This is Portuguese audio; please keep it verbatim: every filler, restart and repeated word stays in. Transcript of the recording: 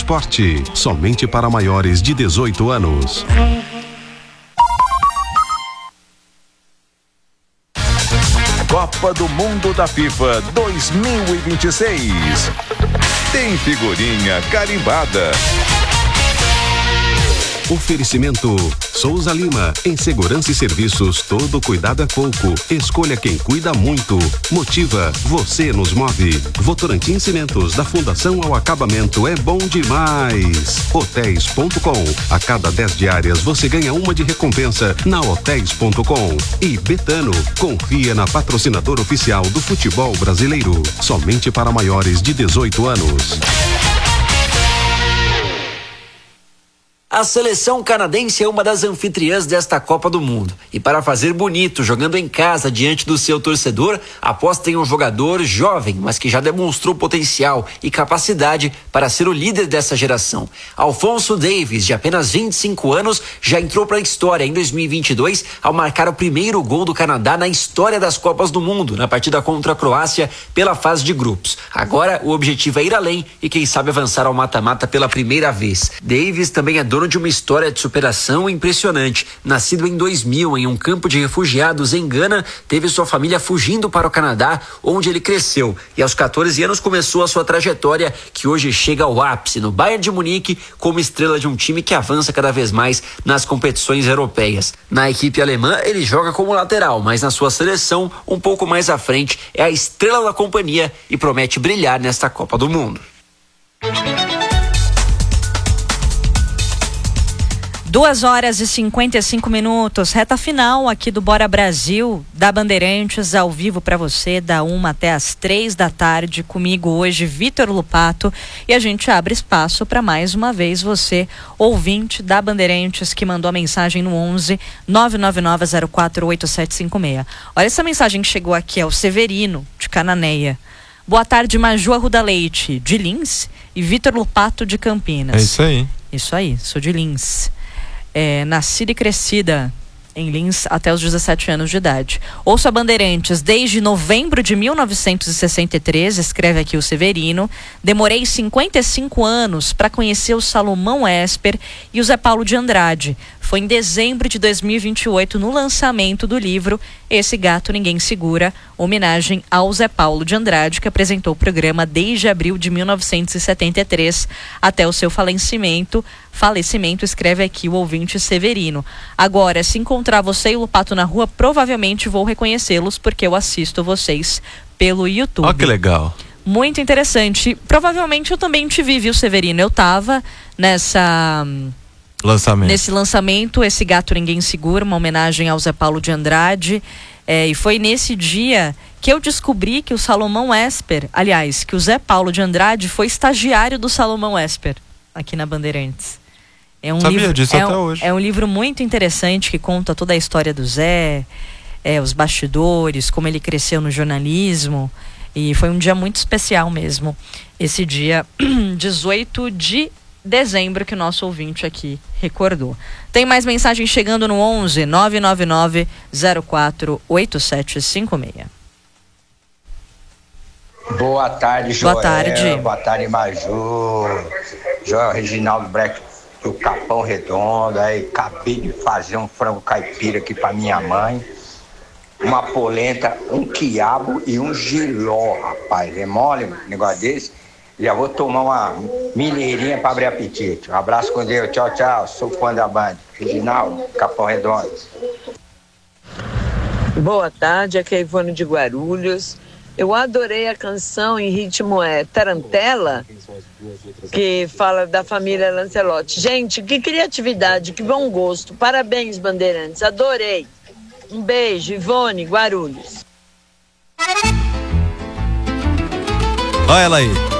Esporte, somente para maiores de dezoito anos. Copa do Mundo da FIFA dois mil e vinte e seis. Tem figurinha carimbada. Oferecimento Souza Lima, em segurança e serviços, todo cuidado é pouco. Escolha quem cuida muito. Motiva, você nos move. Votorantim Cimentos, da fundação ao acabamento, é bom demais. Hotéis ponto com, a cada dez diárias você ganha uma de recompensa na hotéis ponto com. E Betano, confia na patrocinadora oficial do futebol brasileiro, somente para maiores de dezoito anos. A seleção canadense é uma das anfitriãs desta Copa do Mundo. E para fazer bonito, jogando em casa diante do seu torcedor, aposta em um jogador jovem, mas que já demonstrou potencial e capacidade para ser o líder dessa geração. Alphonso Davies, de apenas vinte e cinco anos, já entrou para a história em dois mil e vinte e dois ao marcar o primeiro gol do Canadá na história das Copas do Mundo, na partida contra a Croácia pela fase de grupos. Agora, o objetivo é ir além e quem sabe avançar ao mata-mata pela primeira vez. Davies também é dono de uma história de superação impressionante. Nascido em dois mil em um campo de refugiados em Gana, teve sua família fugindo para o Canadá, onde ele cresceu. E aos quatorze anos começou a sua trajetória, que hoje chega ao ápice no Bayern de Munique, como estrela de um time que avança cada vez mais nas competições europeias. Na equipe alemã, ele joga como lateral, mas na sua seleção, um pouco mais à frente, é a estrela da companhia e promete brilhar nesta Copa do Mundo. Duas horas e cinquenta e cinco minutos, reta final aqui do Bora Brasil, da Bandeirantes, ao vivo para você, da uma até as três da tarde, comigo hoje, Vitor Lupato, e a gente abre espaço para mais uma vez você, ouvinte da Bandeirantes, que mandou a mensagem no onze nove nove nove zero quatro oito sete cinco seis. Olha essa mensagem que chegou aqui, é o Severino, de Cananéia. Boa tarde, Maju Arruda Leite, de Lins, e Vitor Lupato, de Campinas. É isso aí. Isso aí, sou de Lins. É, nascida e crescida em Lins até os dezessete anos de idade. Ouço a Bandeirantes desde novembro de mil novecentos e sessenta e três, escreve aqui o Severino. Demorei cinquenta e cinco anos para conhecer o Salomão Esper e o Zé Paulo de Andrade. Foi em dezembro de dois mil e vinte e oito, no lançamento do livro Esse Gato Ninguém Segura, homenagem ao Zé Paulo de Andrade, que apresentou o programa desde abril de mil novecentos e setenta e três até o seu falecimento. Falecimento, escreve aqui o ouvinte Severino. Agora, se encontrar você e o Lupato na rua, provavelmente vou reconhecê-los, porque eu assisto vocês pelo YouTube. Olha que legal. Muito interessante. Provavelmente eu também te vi, viu, Severino? Eu tava nessa... Lançamento. Nesse lançamento, Esse Gato Ninguém Segura, uma homenagem ao Zé Paulo de Andrade. É, e foi nesse dia que eu descobri que o Salomão Esper, aliás, que o Zé Paulo de Andrade foi estagiário do Salomão Esper, aqui na Bandeirantes. É um Sabia livro, disso é até um, hoje. É um livro muito interessante que conta toda a história do Zé, é, os bastidores, como ele cresceu no jornalismo. E foi um dia muito especial mesmo. Esse dia dezoito de dezembro que o nosso ouvinte aqui recordou. Tem mais mensagem chegando no onze nove nove nove zero quatro oito sete cinco seis. Boa tarde, Joel. Boa tarde. Boa tarde, Maju. Joel Reginaldo Breck do Capão Redondo. Aí, acabei de fazer um frango caipira aqui pra minha mãe. Uma polenta, um quiabo e um giló, rapaz. É mole um negócio desse? Já vou tomar uma mineirinha para abrir apetite. Um abraço com Deus. Tchau, tchau. Sou fã da Band. Reginaldo, Capão Redondo. Boa tarde, aqui é Ivone de Guarulhos. Eu adorei a canção em ritmo é Tarantela, que fala da família Lancelotti. Gente, que criatividade, que bom gosto. Parabéns, Bandeirantes. Adorei. Um beijo, Ivone, Guarulhos. Olha ela aí.